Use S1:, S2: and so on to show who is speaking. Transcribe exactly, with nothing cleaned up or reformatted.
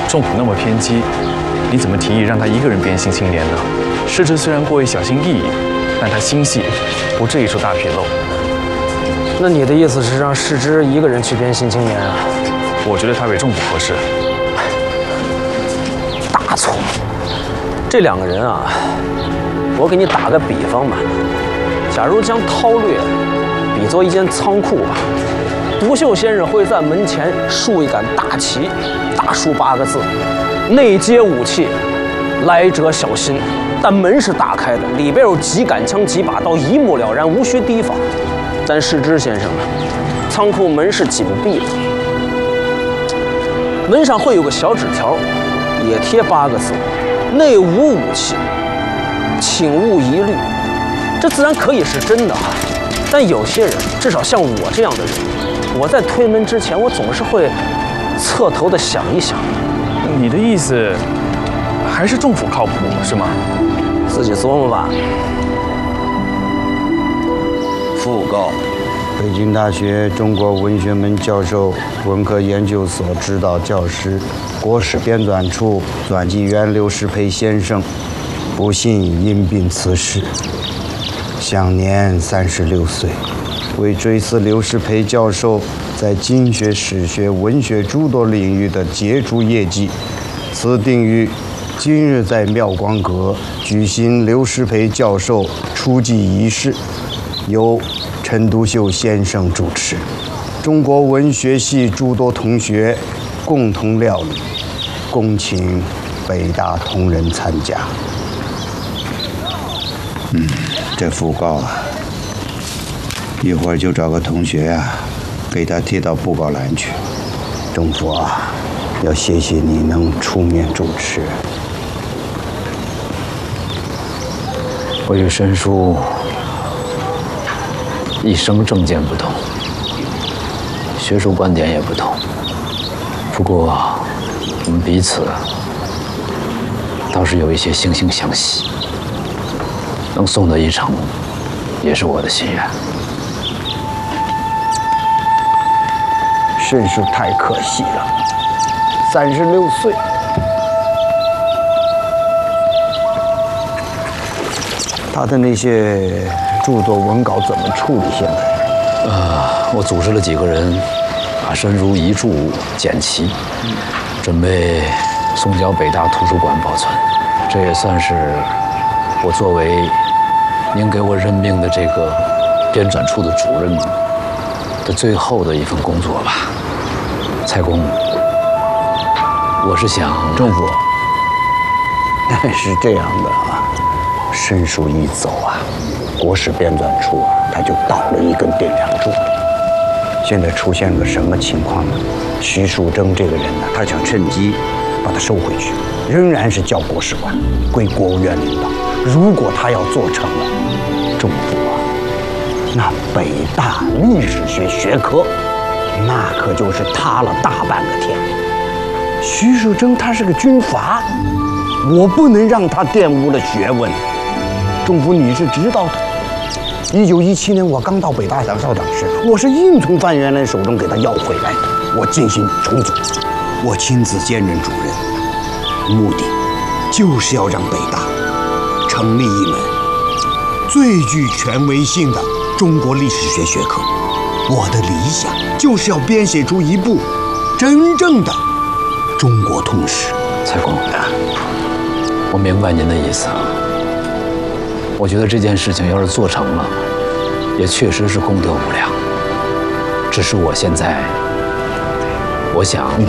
S1: 仲甫那么偏激，你怎么提议让他一个人编《新青年》呢？世之虽然过于小心翼翼，但他心细，不至于出大纰漏。
S2: 那你的意思是让世之一个人去编《新青年》啊？
S1: 我觉得他比仲甫合适。
S2: 大错！这两个人啊，我给你打个比方吧。假如将韬略比作一间仓库吧，不锈先生会在门前竖一杆大旗，大书八个字：内接武器，来者小心。但门是打开的，里边有几杆枪、几把刀，一目了然，无需提防。但世之先生呢，仓库门是紧闭的，门上会有个小纸条，也贴八个字：内无武器，请勿疑虑。这自然可以是真的哈，但有些人，至少像我这样的人，我在推门之前，我总是会侧头的想一想。
S1: 你的意思还是仲甫靠谱是吗？
S2: 自己琢磨吧。
S3: 讣告：北京大学中国文学门教授、文科研究所指导教师、国史编纂处纂辑员刘师培先生，不幸因病辞世，享年三十六岁。为追思刘师培教授在经学、史学、文学诸多领域的杰出业绩，此定于今日在妙光阁举行刘师培教授出祭仪式，由陈独秀先生主持，中国文学系诸多同学共同料理，恭请北大同仁参加。嗯，这讣告啊，一会儿就找个同学啊，给他贴到布告栏去。仲甫啊，要谢谢你能出面主持。
S4: 我与申叔一生政见不同，学术观点也不同，不过我们彼此倒是有一些惺惺相惜，能送得一程，也是我的心愿。
S3: 申叔太可惜了，三十六岁。他的那些著作文稿怎么处理？现在，
S4: 呃，我组织了几个人，把申叔遗著剪齐，准备送交北大图书馆保存。这也算是我作为您给我任命的这个编纂处的主任的最后的一份工作吧。蔡公，我是想，
S3: 仲甫，是这样的啊。申叔一走啊，国史编纂处啊，他就倒了一根顶梁柱。现在出现个什么情况呢？徐树铮这个人呢，他想趁机把他收回去，仍然是叫国史馆，归国务院领导。如果他要做成了，仲甫啊，那北大历史学学科，那可就是塌了大半个天。徐树铮他是个军阀，我不能让他玷污了学问。仲甫，你是知道的。一九一七年，我刚到北大当校长时，我是硬从范元来手中给他要回来的。我进行重组，我亲自兼任主任，目的就是要让北大成立一门最具权威性的中国历史学学科。我的理想就是要编写出一部真正的中国通史。
S4: 蔡公，我明白您的意思。我觉得这件事情要是做成了，也确实是功德无量。只是我现在，我想。